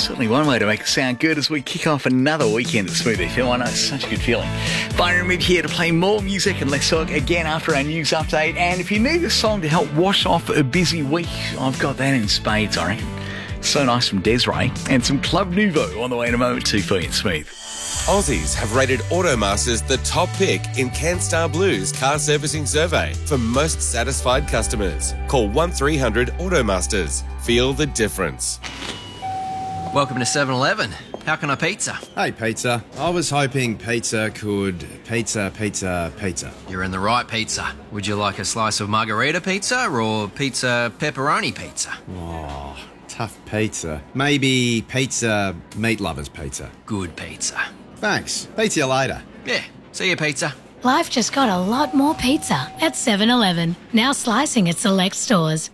certainly one way to make it sound good as we kick off another weekend at Smooth FM. I know it's such a good feeling. Byron Mid here to play more music and let's talk again after our news update. And if you need a song to help wash off a busy week, I've got that in spades, I reckon. So Nice from Desiree and some Club Nouveau on the way in a moment too for you, Smooth. Aussies have rated Automasters the top pick in CanStar Blue's car servicing survey for most satisfied customers. Call 1300 Automasters. Feel the difference. Welcome to 7-Eleven. How can I pizza? Hey, pizza. I was hoping pizza could pizza. You're in the right pizza. Would you like a slice of margarita pizza or pizza pepperoni pizza? Oh, tough pizza. Maybe pizza meat lovers pizza. Good pizza. Thanks. Pizza you later. Yeah, see you, pizza. Life just got a lot more pizza at 7-Eleven. Now slicing at select stores.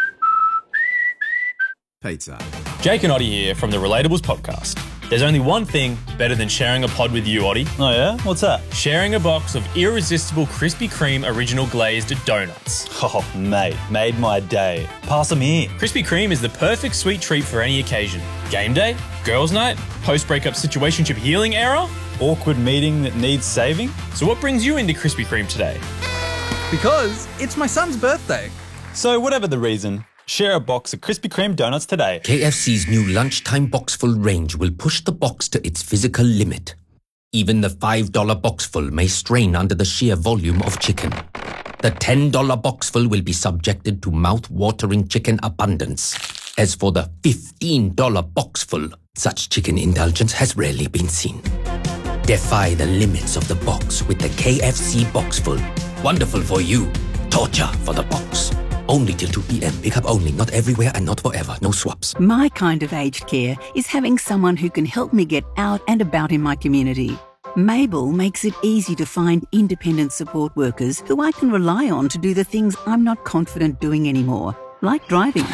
Pizza. Jake and Oddie here from the Relatables podcast. There's only one thing better than sharing a pod with you, Oddie. Oh yeah? What's that? Sharing a box of irresistible Krispy Kreme original glazed donuts. Oh, mate, made my day. Pass them here. Krispy Kreme is the perfect sweet treat for any occasion. Game day, girls' night, post-breakup situationship healing era. Awkward meeting that needs saving. So what brings you into Krispy Kreme today? Because it's my son's birthday. So whatever the reason, share a box of Krispy Kreme donuts today. KFC's new lunchtime boxful range will push the box to its physical limit. Even the $5 boxful may strain under the sheer volume of chicken. The $10 boxful will be subjected to mouth-watering chicken abundance. As for the $15 boxful, such chicken indulgence has rarely been seen. Defy the limits of the box with the KFC boxful. Wonderful for you, torture for the box. Only till 2 p.m. Pick up only, not everywhere and not forever. No swaps. My kind of aged care is having someone who can help me get out and about in my community. Mabel makes it easy to find independent support workers who I can rely on to do the things I'm not confident doing anymore, like driving.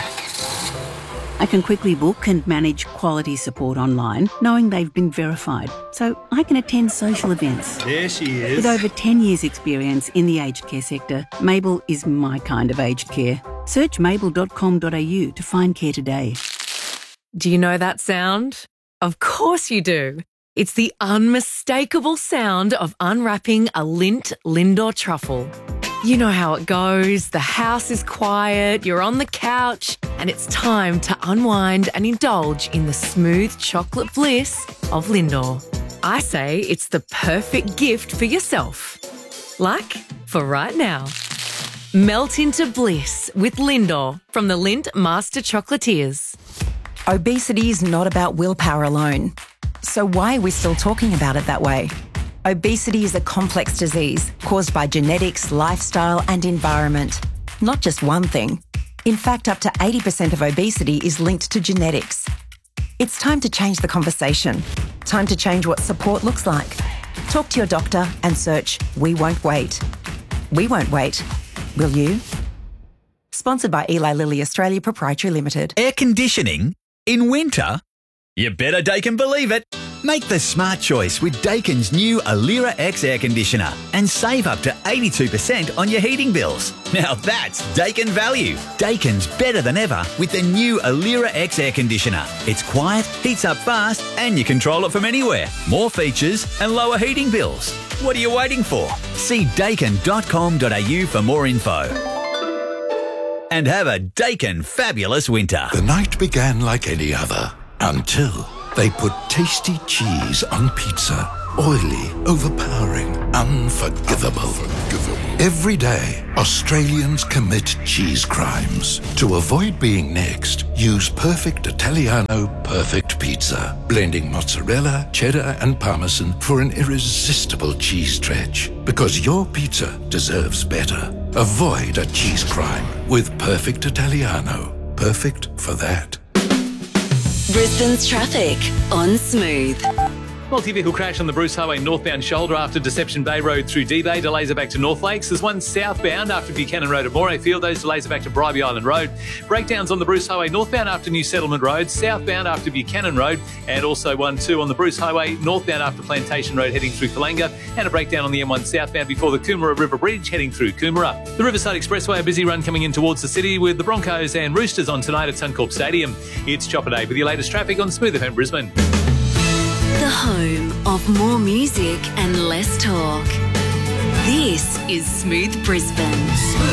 I can quickly book and manage quality support online, knowing they've been verified, so I can attend social events. There she is. With over 10 years' experience in the aged care sector, Mabel is my kind of aged care. Search mabel.com.au to find care today. Do you know that sound? Of course you do. It's the unmistakable sound of unwrapping a Lindt Lindor truffle. You know how it goes. The house is quiet, you're on the couch, and it's time to unwind and indulge in the smooth chocolate bliss of Lindor. I say it's the perfect gift for yourself. Like for right now. Melt into bliss with Lindor from the Lindt Master Chocolatiers. Obesity is not about willpower alone. So why are we still talking about it that way? Obesity is a complex disease caused by genetics, lifestyle and environment. Not just one thing. In fact, up to 80% of obesity is linked to genetics. It's time to change the conversation. Time to change what support looks like. Talk to your doctor and search We Won't Wait. We won't wait. Will you? Sponsored by Eli Lilly Australia Proprietary Limited. Air conditioning? In winter? You better Daikin believe it. Make the smart choice with Daikin's new Alira X air conditioner and save up to 82% on your heating bills. Now that's Daikin value. Daikin's better than ever with the new Alira X air conditioner. It's quiet, heats up fast, and you control it from anywhere. More features and lower heating bills. What are you waiting for? See daikin.com.au for more info. And have a Daikin fabulous winter. The night began like any other until they put tasty cheese on pizza. Oily, overpowering, unforgivable. Every day, Australians commit cheese crimes. To avoid being next, use Perfect Italiano Perfect Pizza. Blending mozzarella, cheddar and parmesan for an irresistible cheese stretch. Because your pizza deserves better. Avoid a cheese crime with Perfect Italiano. Perfect for that. Brisbane's traffic on Smooth. Multi-vehicle crash on the Bruce Highway northbound shoulder after Deception Bay Road through D-Bay. Delays are back to North Lakes. There's one southbound after Buchanan Road at Morayfield. Those delays are back to Bribey Island Road. Breakdowns on the Bruce Highway northbound after New Settlement Road, southbound after Buchanan Road, and also 1-2 on the Bruce Highway northbound after Plantation Road heading through Thalanga, and a breakdown on the M1 southbound before the Coomera River Bridge heading through Coomera. The Riverside Expressway, a busy run coming in towards the city with the Broncos and Roosters on tonight at Suncorp Stadium. It's Chopper Day with your latest traffic on Smooth FM Brisbane. The home of more music and less talk. This is Smooth Brisbane.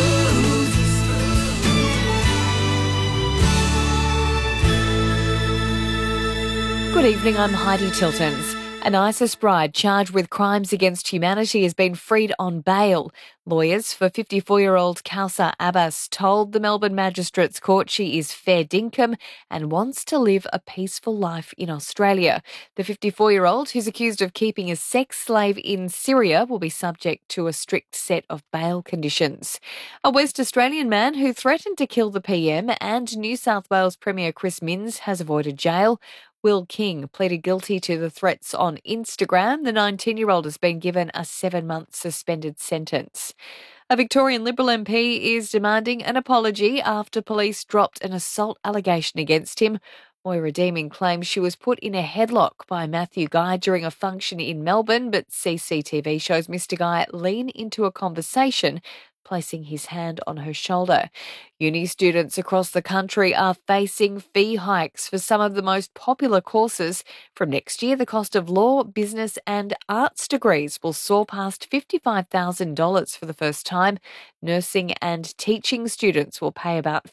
Good evening, I'm Heidi Tiltons. An ISIS bride charged with crimes against humanity has been freed on bail. Lawyers for 54-year-old Kausar Abbas told the Melbourne Magistrates Court she is fair dinkum and wants to live a peaceful life in Australia. The 54-year-old, who's accused of keeping a sex slave in Syria, will be subject to a strict set of bail conditions. A West Australian man who threatened to kill the PM and New South Wales Premier Chris Minns has avoided jail. Will King pleaded guilty to the threats on Instagram. The 19-year-old has been given a 7-month suspended sentence. A Victorian Liberal MP is demanding an apology after police dropped an assault allegation against him. Moira Deeming claims she was put in a headlock by Matthew Guy during a function in Melbourne, but CCTV shows Mr Guy lean into a conversation, placing his hand on her shoulder. Uni students across the country are facing fee hikes for some of the most popular courses. From next year, the cost of law, business and arts degrees will soar past $55,000 for the first time. Nursing and teaching students will pay about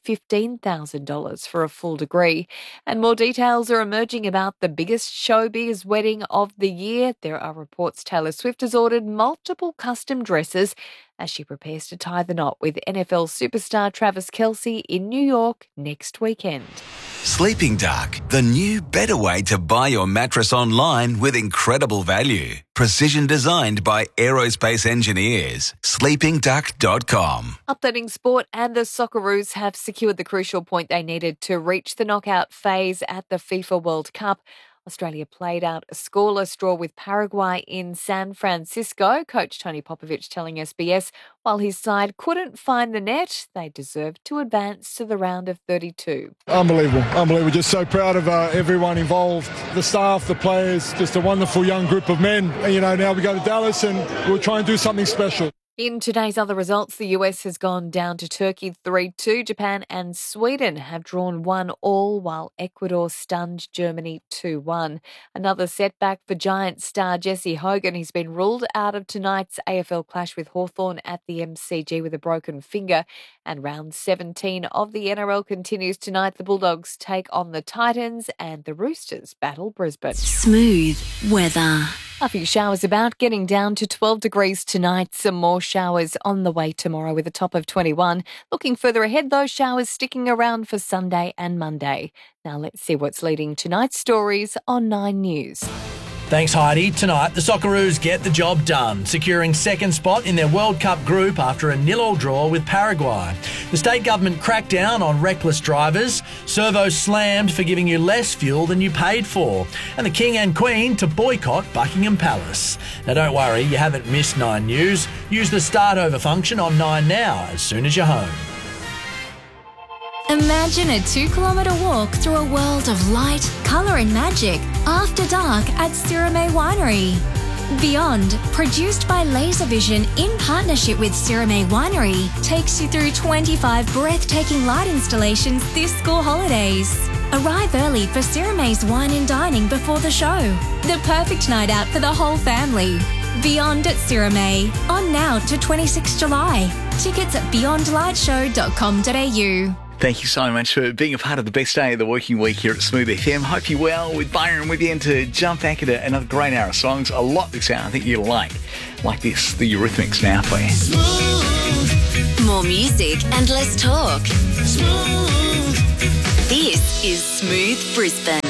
$15,000 for a full degree. And more details are emerging about the biggest showbiz wedding of the year. There are reports Taylor Swift has ordered multiple custom dresses as she prepares to tie the knot with NFL superstar Travis Kelce in New York next weekend. Sleeping Dark, the new better way to buy your mattress online with incredible value. Precision designed by aerospace engineers. sleepingduck.com. Updating sport, and the Socceroos have secured the crucial point they needed to reach the knockout phase at the FIFA World Cup. Australia played out a scoreless draw with Paraguay in San Francisco. Coach Tony Popovich telling SBS while his side couldn't find the net, they deserved to advance to the round of 32. Unbelievable. Just so proud of everyone involved, the staff, the players, just a wonderful young group of men. And, now we go to Dallas and we'll try and do something special. In today's other results, the US has gone down to Turkey 3-2. Japan and Sweden have drawn 1-1, while Ecuador stunned Germany 2-1. Another setback for Giants star Jesse Hogan. He's been ruled out of tonight's AFL clash with Hawthorn at the MCG with a broken finger. And round 17 of the NRL continues tonight. The Bulldogs take on the Titans and the Roosters battle Brisbane. Smooth weather. A few showers about, getting down to 12 degrees tonight. Some more showers on the way tomorrow with a top of 21. Looking further ahead, those showers sticking around for Sunday and Monday. Now let's see what's leading tonight's stories on 9 News. Thanks, Heidi. Tonight, the Socceroos get the job done, securing second spot in their World Cup group after a 0-0 draw with Paraguay. The state government cracked down on reckless drivers. Servo slammed for giving you less fuel than you paid for. And the King and Queen to boycott Buckingham Palace. Now, don't worry, you haven't missed 9 News. Use the start over function on 9 Now as soon as you're home. Imagine a 2-kilometre walk through a world of light, colour and magic after dark at Sirame Winery. Beyond, produced by Laservision in partnership with Sirame Winery, takes you through 25 breathtaking light installations this school holidays. Arrive early for Sirame's wine and dining before the show. The perfect night out for the whole family. Beyond at Sirame, on now to 26 July. Tickets at beyondlightshow.com.au. Thank you so much for being a part of the best day of the working week here at Smooth FM. Hope you're well. With Byron with you and to jump back into another great hour of songs. A lot this hour I think you'll like this, the Eurythmics now for you. Smooth. More music and less talk. Smooth. This is Smooth Brisbane.